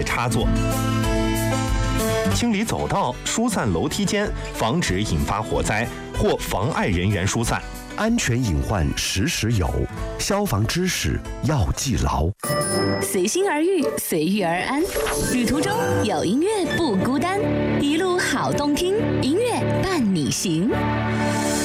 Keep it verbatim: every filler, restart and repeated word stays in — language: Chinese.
的插座。清理走道、疏散楼梯间，防止引发火灾或妨碍人员疏散。 安全隐患时时有，消防知识要记牢。 随心而遇，随遇而安。旅途中有音乐不孤单，一路好动听，音乐伴你行。